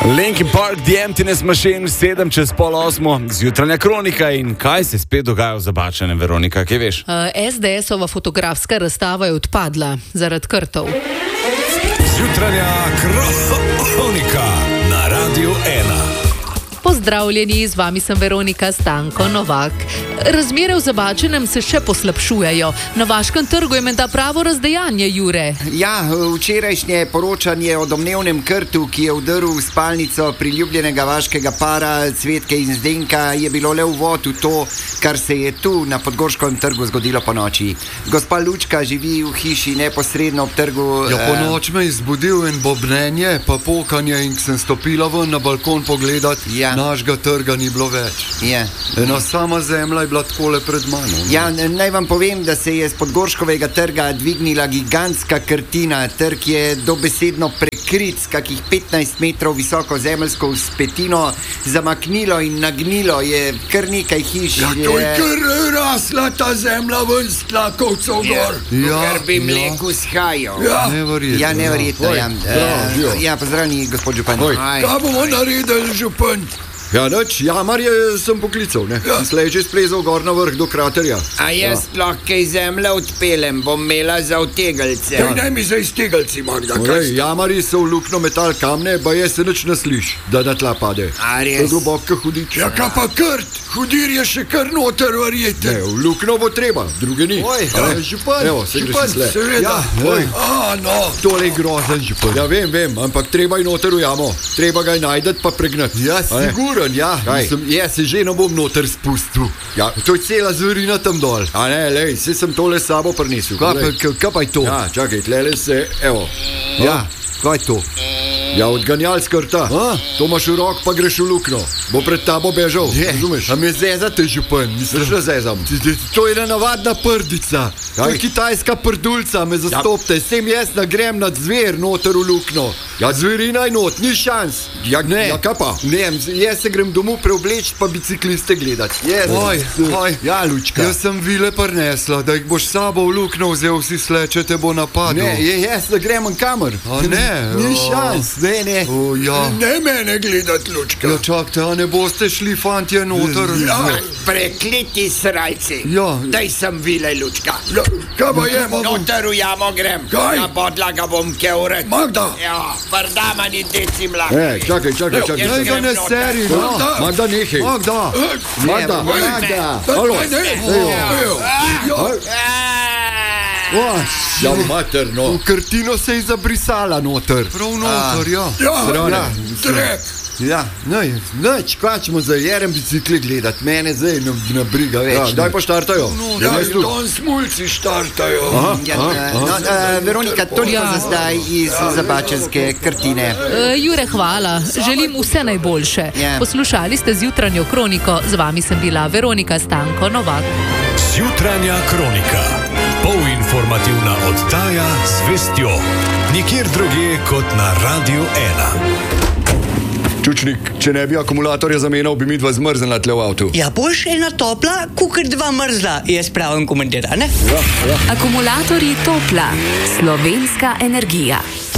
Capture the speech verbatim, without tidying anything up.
Linkin Park, The Emptiness Machine, sedem čez pol osmo, zjutranja kronika. In kaj se spet dogaja v Zabačenem, Veronika, kaj veš? Uh, es de esova fotografska razstava je odpadla zaradi krtov. Zjutranja kronika na Radiu ena. Pozdravljeni, z vami sem Veronika Stanko Novak. Razmere v Zabačenem se še poslabšujejo. Na Vaškem trgu je menda pravo razdejanje, Jure. Ja, včerajšnje poročanje o domnevnem krtu, ki je vdrl v spalnico priljubljenega vaškega para Cvetke in Zdenka, je bilo le uvod v to, kar se je tu na Podgorškem trgu zgodilo po noči. Gospa Lučka živi v hiši neposredno ob trgu. Ja, po noč me je zbudil en bobnenje, pa pokanje, in sem stopila ven na balkon pogledat. Ja. Našega trga ni bilo več. Ja. Ena sama zemlja je bila takole pred mano. Ja, naj vam povem, da se je z Podgorškovega trga dvignila gigantska krtina. Trg je dobesedno prekrit s kakih petnajst metrov visoko zemeljsko vzpetino, zamaknilo in nagnilo je kar nekaj hiš. Ja, to je kar rasla ta zemlja ven s tlakovcev gor. Ja, ker bi mleku shajal. Ja, neverjetno. Ja, neverjetno, ja. Ja, ja, pozdravljeni, gospod župan. Kaj bomo naredili, župan? Ja, noč, jamar je sem poklical, ne? Ja. Slej že splezal gor na vrh do kraterja. A jaz ja. lahko kaj zemlje odpelem, bom imela za vtegelce. Ja, ne mi za iztegelci, Magda. Olej, jamari so v lukno metal kamne, pa je se nič ne sliš, da na tla pade. A res? To globoko hudič. Ja, kaj pa krt? Hudir je še kar noter, verjete. Ne, v lukno bo treba, druge ni. Oj, ja, župan, evo, se župan, seveda. Ja, oj. A, no. Tole je grozen, župan. Ja, vem, vem, ampak treba je noter v jamo. Treba ga je najdet pa pregnati. Ja, sigur. Ja, mislim, jaz se že ne bom noter spustil. Ja, to je cela zverina tam dol. A ne, lej, se sem tole s sabo prinesel. Kaj, kaj pa je to? Ja, čakaj, tlele se, evo. Ja, kaj je to? Ja, odganjal skrta. A? To imaš v rok, pa greš v lukno. Bo pred tabo bežal, je. Razumeš? A me zezate, župan, misliš, da zezam? To je ena navadna prdica. To je kitajska prdulca, me zastopte. Ja. Sem jaz nagrem nad zver noter v lukno. Ja, zverina je not, ni šans. Ja, ne. Ja, kaj pa? Ne, jaz se grem domov preobleč, pa bicikliste gledat. Yes. Oj, oj. Ja, Lučka. Jaz sem vile prinesla, da jih boš sabo v lukno vzel, vsi sleče te bo napadil. Ne, je, jaz da grem en kamer. A ne? Ni šans. Ne, ne. O, ja. Ne mene gledat, Lučka. Ja, čakajte, a ne boste šli, fantje, noter? Ja, prekleti srajci. Ja. Daj sem vile, Lučka. Ja, kaj pa je, bomo? Noter v jamo grem. Kaj? Na podlaga bom keuret. Magda. Ja, prdama ni deci mlaka. E, čakaj, čakaj, čakaj. Daj ga ne seri, no. Magda. Magda, nehaj. Magda. Magda. Magda. Halo. Ejo. Ja, materno. V krtino se je zabrisala noter. Prav noter, ja. Ja, ja, trep. Ja, nej, neč, kaj ćemo za jeren bicikli gledat, mene zdaj ne, ne briga več. Ja, daj pa štartajo. No, ja, ja don smulci štartajo. Aha, ja, aha, no, aha. Uh, Veronika, toliko ja. za zdaj iz Zabačenske krtine. Uh, Jure, hvala, želim vse najboljše. Ja. Poslušali ste zjutranjo kroniko, z vami sem bila Veronika Stanko Novak. Zjutranja kronika. Polinformativna oddaja z vestjo. Nikjer drugje kot na Radiu ena. Čučnik, če ne bi akumulatorja zamenjal, bi mi dva zmrznila tle v avtu. Ja, boš ena topla, kukar dva mrzla, jaz pravim komentar, ne? Ja, ja. Akumulatorji Topla, slovenska energija.